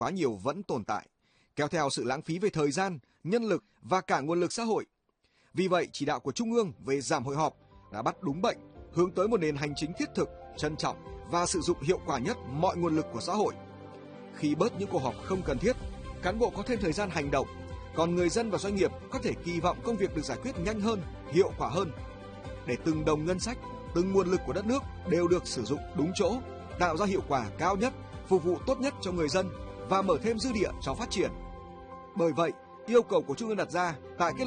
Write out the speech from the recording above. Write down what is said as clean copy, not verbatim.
quá nhiều vẫn tồn tại, kéo theo sự lãng phí về thời gian, nhân lực và cả nguồn lực xã hội. Vì vậy, chỉ đạo của Trung ương về giảm hội họp đã bắt đúng bệnh, hướng tới một nền hành chính thiết thực, trân trọng và sử dụng hiệu quả nhất mọi nguồn lực của xã hội. Khi bớt những cuộc họp không cần thiết, cán bộ có thêm thời gian hành động, còn người dân và doanh nghiệp có thể kỳ vọng công việc được giải quyết nhanh hơn, hiệu quả hơn. Để từng đồng ngân sách, từng nguồn lực của đất nước đều được sử dụng đúng chỗ, tạo ra hiệu quả cao nhất, phục vụ tốt nhất cho người dân và mở thêm dư địa cho phát triển. Bởi vậy, yêu cầu của Trung ương đặt ra tại kết